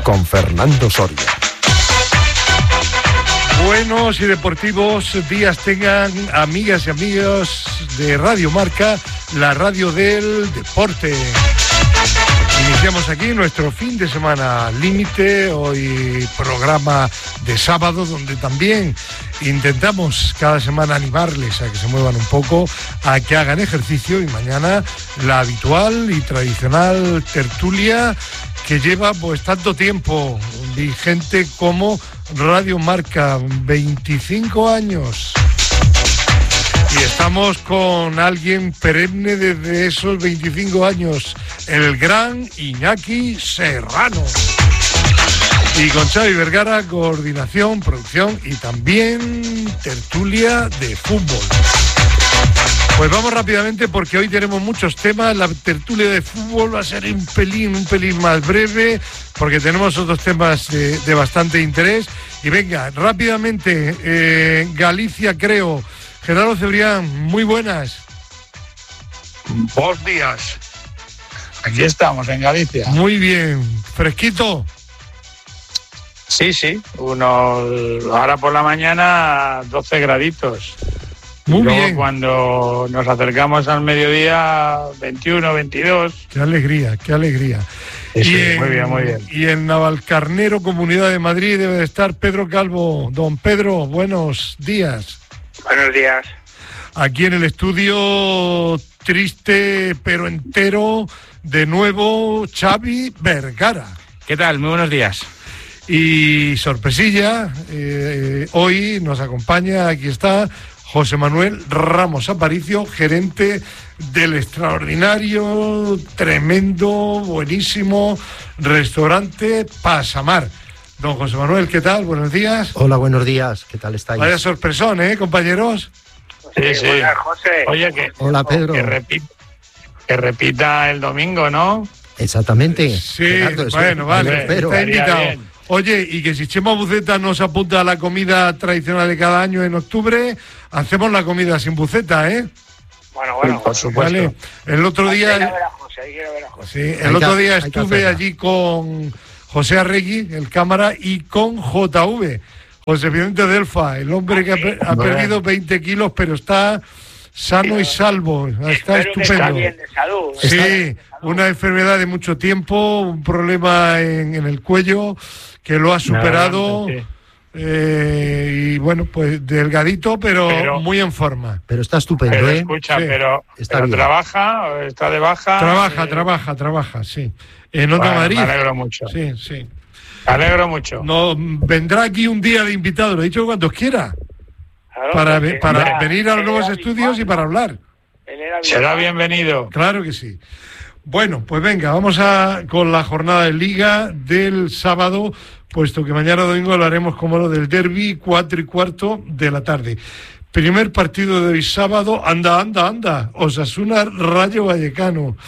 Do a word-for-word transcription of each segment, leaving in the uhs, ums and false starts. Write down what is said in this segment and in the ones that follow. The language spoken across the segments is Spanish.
con Fernando Soria. Buenos y deportivos días tengan amigas y amigos de Radio Marca, la radio del deporte. Iniciamos aquí nuestro fin de semana límite, hoy programa de sábado donde también intentamos cada semana animarles a que se muevan un poco, a que hagan ejercicio, y mañana la habitual y tradicional tertulia que lleva pues tanto tiempo vigente como Radio Marca, veinticinco años. Y estamos con alguien perenne desde esos veinticinco años, el gran Iñaki Serrano. Y con Xavi Vergara, coordinación, producción y también tertulia de fútbol. Pues vamos rápidamente porque hoy tenemos muchos temas. La tertulia de fútbol va a ser un pelín, un pelín más breve porque tenemos otros temas de, de bastante interés. Y venga, rápidamente, eh, Galicia, creo. Gerardo Cebrián, muy buenas. Buenos días. Aquí estamos, en Galicia. Muy bien. ¿Fresquito? Sí, sí. Unos, ahora por la mañana, doce graditos. Muy Luego, bien. cuando nos acercamos al mediodía, veintiuno, veintidós. Qué alegría, qué alegría. Sí, sí, en, muy bien, muy bien. Y en Navalcarnero, Comunidad de Madrid, debe de estar Pedro Calvo. Don Pedro, buenos días. Buenos días. Aquí en el estudio, triste pero entero, de nuevo Xavi Vergara. ¿Qué tal? Muy buenos días. Y sorpresilla, eh, hoy nos acompaña, aquí está, José Manuel Ramos Aparicio, gerente del extraordinario, tremendo, buenísimo restaurante Pasamar. Don José Manuel, ¿qué tal? Buenos días. Hola, buenos días. ¿Qué tal estáis? Vaya sorpresón, ¿eh, compañeros? Sí, sí. Buenas, José. Oye, que, Hola, Pedro. que, repita, que repita el domingo, ¿no? Exactamente. Sí, Gerardo, eso- bueno, vale, Pero, está estaría invitado. bien. Oye, y que si Chema Buceta nos apunta a la comida tradicional de cada año en octubre, hacemos la comida sin buceta, ¿eh? Bueno, bueno. Por supuesto. Vale. El otro Ahí quiero día, ver a José, ahí quiero ver a José. sí, el Hay otro que- día hay que estuve hacerla. allí con José Arregui, el cámara, y con J V, José Vicente Delfa, el hombre que ha, pe- ha Bueno. perdido veinte kilos, pero está sano y salvo, está Espero que está estupendo. bien de salud. Sí, está bien de salud. una enfermedad de mucho tiempo, un problema en, en el cuello que lo ha superado, Sí. eh, y bueno, pues delgadito, pero, Pero- muy en forma. pero está estupendo, Pero ¿eh? escucha, Sí. pero, Está pero bien. trabaja, está de baja. Trabaja, eh, trabaja, trabaja, sí. En Onda bueno, Madrid. Me alegro mucho. Sí, sí. Me alegro mucho. No, vendrá aquí un día de invitado, lo he dicho cuantos quiera, Claro, para, porque ve- para era- venir a los él nuevos era estudios y habitual, para hablar. él era Será habitual. bienvenido. Claro que sí. Bueno, pues venga, vamos a con la jornada de Liga del sábado, puesto que mañana domingo lo haremos como lo del derbi, cuatro y cuarto de la tarde. Primer partido de hoy sábado, anda, anda, anda, Osasuna Rayo Vallecano.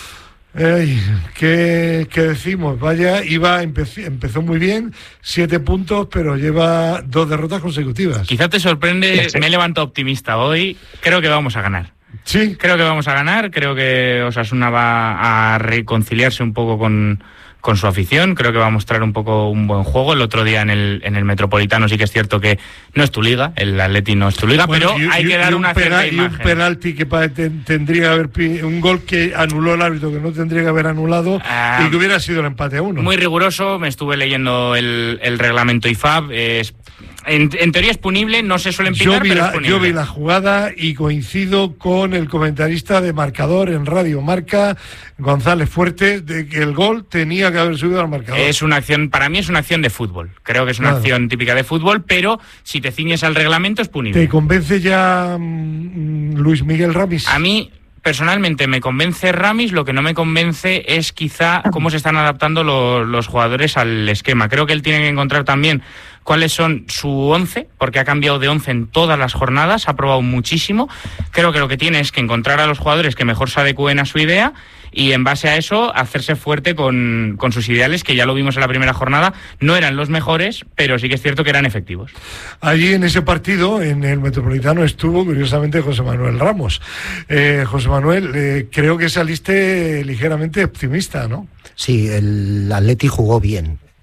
Ay, ¿qué, qué decimos? Vaya, iba, empecé- empezó muy bien, siete puntos, pero lleva dos derrotas consecutivas. Quizá te sorprende, me he levantado optimista hoy. Creo que vamos a ganar. Sí, Creo que vamos a ganar. Creo que Osasuna va a reconciliarse un poco con, con su afición. Creo que va a mostrar un poco un buen juego. El otro día en el, en el Metropolitano sí que es cierto que no es tu liga, el Atleti no es tu liga, bueno, pero y- hay y- que y dar un una pena- cierta y un imagen. penalti que pa- ten- tendría que haber pi- un gol que anuló el árbitro, que no tendría que haber anulado, Ah, y que hubiera sido el empate a uno. Muy riguroso, me estuve leyendo el, el reglamento I F A B. Es, en, en teoría es punible, no se suelen Yo pitar, vi, pero es la, punible. yo vi la jugada y coincido con el comentarista de marcador en Radio Marca, González Fuertes, de que el gol tenía que haber subido al marcador. Es una acción, para mí es una acción de fútbol. Creo que es una Claro. acción típica de fútbol, pero si te ciñes al reglamento es punible. ¿Te convence ya mm, Luis Miguel Ramis? A mí, personalmente, me convence Ramis, lo que no me convence es quizá cómo se están adaptando lo- los jugadores al esquema. Creo que él tiene que encontrar también cuáles son su once, porque ha cambiado de once en todas las jornadas, ha probado muchísimo. Creo que lo que tiene es que encontrar a los jugadores que mejor se adecúen a su idea y en base a eso hacerse fuerte con, con sus ideales, que ya lo vimos en la primera jornada, no eran los mejores, pero sí que es cierto que eran efectivos. Allí en ese partido, en el Metropolitano, estuvo curiosamente José Manuel Ramos. Eh, José Manuel, eh, creo que saliste ligeramente optimista, ¿no? Sí, el Atleti jugó bien.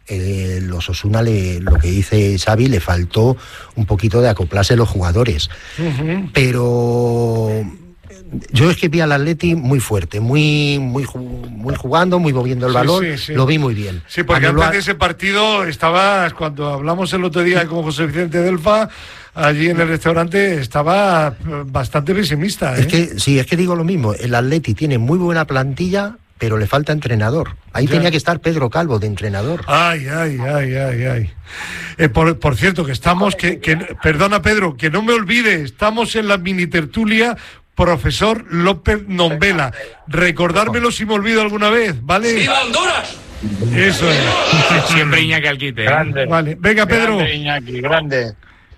Eh, los Osasuna, le, lo que dice Xavi, le faltó un poquito de acoplarse los jugadores. Uh-huh. Pero yo es que vi al Atleti muy fuerte, muy muy muy jugando, muy moviendo el sí, balón, sí, sí. Lo vi muy bien. Sí, porque antes de ese partido estabas, cuando hablamos el otro día con José Vicente Delfa, allí en el restaurante, estaba bastante pesimista, ¿eh? Es que, sí, es que digo lo mismo, el Atleti tiene muy buena plantilla, pero le falta entrenador. Ahí ya tenía que estar Pedro Calvo de entrenador. Ay, ay, ay, ay, ay. Eh, por, por cierto, que estamos, que, que perdona Pedro, que no me olvide, estamos en la mini tertulia Profesor López Nombela. Recordármelo si me olvido alguna vez, ¿vale? ¡Viva Honduras! Eso es. Siempre Iñaki al quite. ¿eh? Grande. Vale, venga Pedro. Grande, Iñaki, grande.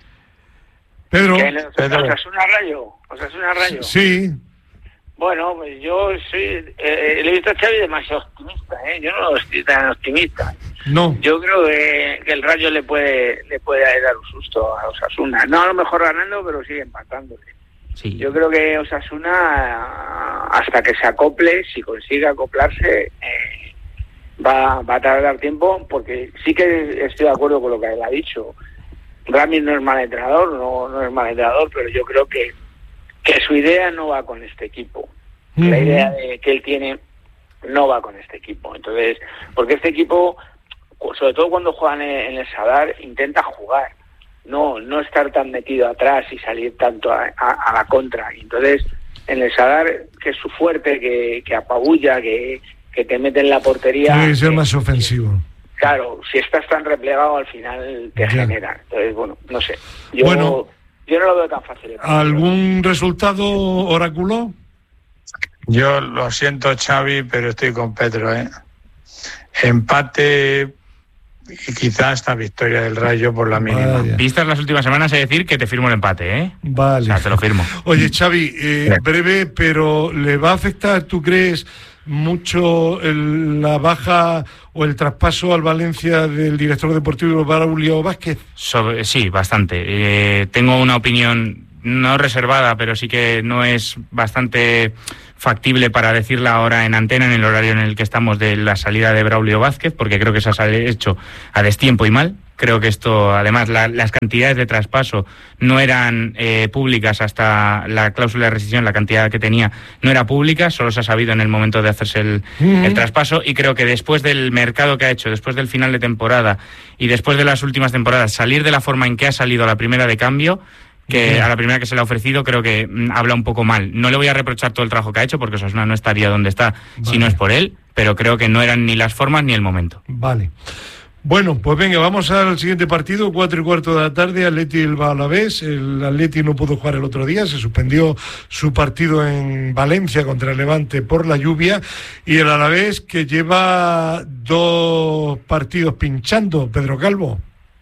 Pedro. Pedro. ¿Osasuna Rayo? ¿Osasuna Rayo? Sí. Bueno, pues yo soy, eh, le he visto a Xavi demasiado optimista, ¿eh? Yo no estoy tan optimista. No. Yo creo que, que el Rayo le puede le puede dar un susto a Osasuna. No a lo mejor ganando, pero sigue empatándole. Sí. Yo creo que Osasuna, hasta que se acople, si consigue acoplarse, eh, va, va a tardar tiempo, porque sí que estoy de acuerdo con lo que él ha dicho. Ramis no es mal entrenador, no, no es mal entrenador, pero yo creo que que su idea no va con este equipo. Uh-huh. La idea de que él tiene no va con este equipo. Entonces, porque este equipo, sobre todo cuando juegan en el Sadar, intenta jugar, no no estar tan metido atrás y salir tanto a, a, a la contra. Entonces, en el Sadar, que es su fuerte, que, que apabulla, que, que te mete en la portería... Tiene que ser que, más ofensivo. Que, claro, si estás tan replegado, al final te ya. genera. Entonces, bueno, no sé. Yo... Bueno, Yo no lo veo tan fácil. ¿algún resultado oráculo? Yo lo siento, Xavi, pero estoy con Pedro, ¿eh? Empate y quizás esta victoria del Rayo por la mínima. Vaya. Vistas las últimas semanas, es decir que te firmo el empate, ¿eh? Vale. O sea, te lo firmo. Oye, Xavi, eh, breve, pero ¿le va a afectar, tú crees, mucho el, la baja o el traspaso al Valencia del director deportivo Braulio Vázquez? Sobre, sí, bastante. Eh, tengo una opinión no reservada, pero sí que no es bastante factible para decirla ahora en antena, en el horario en el que estamos, de la salida de Braulio Vázquez, porque creo que se ha hecho a destiempo y mal. Creo que esto, además, la, las cantidades de traspaso no eran eh, públicas hasta la cláusula de rescisión, la cantidad que tenía no era pública, solo se ha sabido en el momento de hacerse el, uh-huh. el traspaso, y creo que después del mercado que ha hecho, después del final de temporada y después de las últimas temporadas, salir de la forma en que ha salido a la primera de cambio, que uh-huh. a la primera que se le ha ofrecido, creo que mm, habla un poco mal. No le voy a reprochar todo el trabajo que ha hecho, porque Osasuna no estaría donde está vale. si no es por él, pero creo que no eran ni las formas ni el momento. Vale. Bueno, pues venga, vamos al siguiente partido, cuatro y cuarto de la tarde, Atleti Bilbao Alavés. El Atleti no pudo jugar el otro día, se suspendió su partido en Valencia contra el Levante por la lluvia, y el Alavés, que lleva dos partidos pinchando, Pedro Calvo.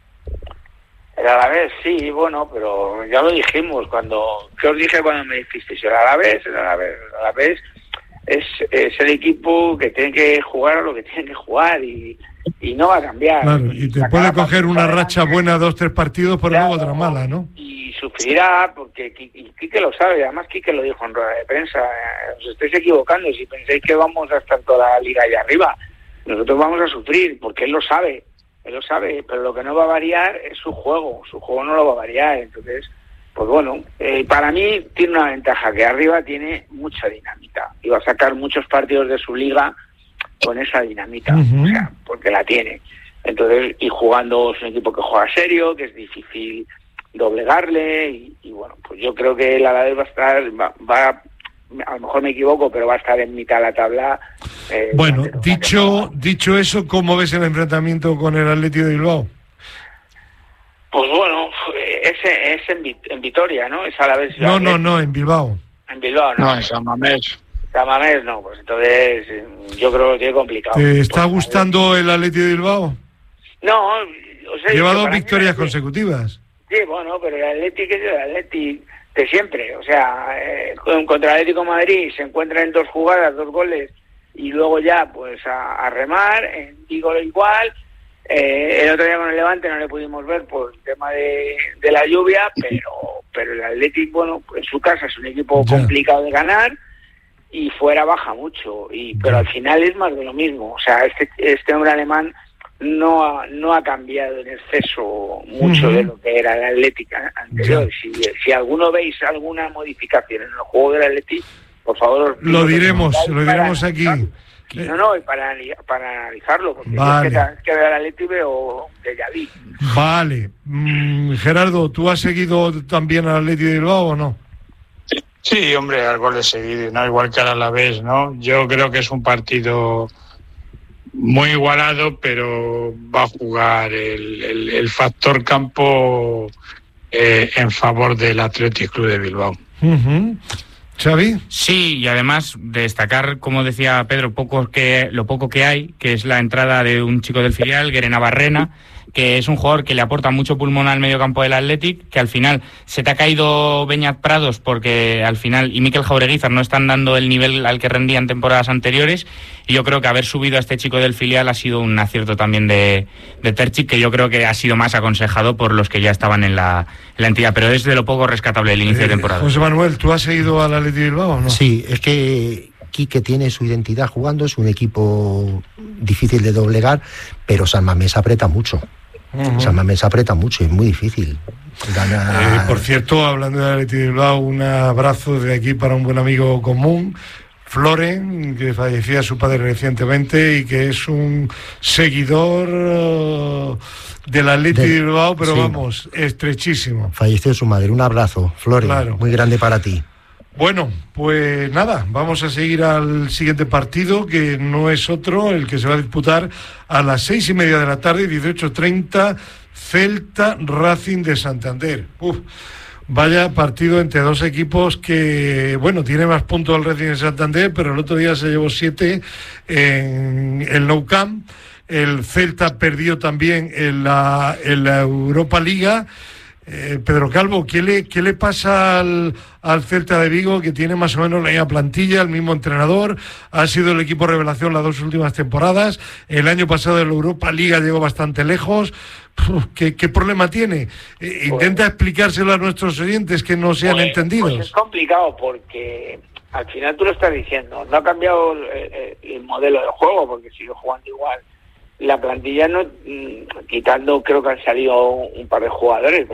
El Alavés, sí, bueno, pero ya lo dijimos cuando, ¿qué os dije cuando me dijisteis? El Alavés, el Alavés, el Alavés es, es el equipo que tiene que jugar a lo que tiene que jugar, y y no va a cambiar. Claro, y te puede coger una racha buena, dos, tres partidos, pero luego otra mala, ¿no? Y sufrirá, porque Quique lo sabe, además Quique lo dijo en rueda de prensa, os estáis equivocando si pensáis que vamos a estar toda la liga allá arriba. Nosotros vamos a sufrir, porque él lo sabe, él lo sabe, pero lo que no va a variar es su juego, su juego no lo va a variar. Entonces, pues bueno, eh, para mí tiene una ventaja, que arriba tiene mucha dinamita, y va a sacar muchos partidos de su liga con esa dinamita, uh-huh. o sea, porque la tiene. Entonces, y jugando, es un equipo que juega serio, que es difícil doblegarle, y, y bueno, pues yo creo que el Alavés va a estar, va, va, a lo mejor me equivoco, pero va a estar en mitad de la tabla. Eh, bueno, dicho dicho eso, ¿cómo ves el enfrentamiento con el Atleti de Bilbao? Pues bueno, es, es en, en Vitoria, ¿no? Es Alavés. No, no, no, en Bilbao. En Bilbao, ¿no? No, en San Mamés. Samamés no, pues entonces yo creo que tiene complicado. ¿Te está pues, gustando el Atleti de Bilbao? No, o sea, lleva dos victorias consecutivas. Sí, bueno, pero el Atleti que es el Atleti de siempre, o sea, eh, contra el Atlético de Madrid se encuentra en dos jugadas, dos goles, y luego ya pues a, a remar, en Vigo igual. Eh, el otro día con el Levante no le pudimos ver por el tema de, de la lluvia, pero pero el Atleti, bueno, en su casa es un equipo ya. complicado de ganar, y fuera baja mucho, y pero al final es más de lo mismo. O sea, este este hombre alemán no ha, no ha cambiado en exceso mucho uh-huh. de lo que era la Atlética anterior. Si, si alguno veis alguna modificación en el juego del Atleti, por favor... Lo diremos, lo diremos aquí. No, no, y para, para analizarlo, porque vale. yo es que, que veo al Atleti veo que ya vi. Vale. Mm, Gerardo, ¿tú has seguido también al Atleti de Bilbao o no? Sí, hombre, algo le he seguido, ¿no? Igual que al Alavés, ¿no? Yo creo que es un partido muy igualado, pero va a jugar el, el, el factor campo eh, en favor del Athletic Club de Bilbao. Uh-huh. ¿Xavi? Sí, y además destacar, como decía Pedro, poco que, lo poco que hay, que es la entrada de un chico del filial, Guerena Barrena, que es un jugador que le aporta mucho pulmón al medio campo del Athletic, que al final se te ha caído Beñat Prados porque al final y Mikel Jaureguizar no están dando el nivel al que rendían temporadas anteriores, y yo creo que haber subido a este chico del filial ha sido un acierto también de, de Terzic, que yo creo que ha sido más aconsejado por los que ya estaban en la, en la entidad, pero es de lo poco rescatable el inicio eh, de temporada. José Manuel, ¿tú has seguido al Athletic Bilbao o no? Sí, es que Quique tiene su identidad jugando, es un equipo difícil de doblegar, pero San Mamés aprieta mucho. Uh-huh. San Mamés aprieta mucho, es muy difícil ganar. Eh, por cierto, hablando de Athletic Bilbao, un abrazo de aquí para un buen amigo común, Floren, que fallecía su padre recientemente y que es un seguidor uh, del Athletic de Bilbao, pero sí, vamos, estrechísimo. Falleció su madre, un abrazo, Floren, claro. Muy grande para ti. Bueno, pues nada, vamos a seguir al siguiente partido, que no es otro, el que se va a disputar a las seis y media de la tarde, dieciocho treinta, Celta Racing de Santander. Uf, vaya partido entre dos equipos que, bueno, tiene más puntos el Racing de Santander, pero el otro día se llevó siete en el Nou Camp. El Celta perdió también en la, en la Europa Liga. Eh, Pedro Calvo, ¿qué le, qué le pasa al, al Celta de Vigo, que tiene más o menos la misma plantilla, el mismo entrenador? Ha sido el equipo revelación las dos últimas temporadas. El año pasado en la Europa Liga llegó bastante lejos. ¿Qué, qué problema tiene? Eh, intenta pues, explicárselo a nuestros oyentes que no sean pues, entendidos. Pues es complicado porque al final tú lo estás diciendo. No ha cambiado el, el modelo de juego porque sigue jugando igual. La plantilla, no, quitando, creo que han salido un par de jugadores,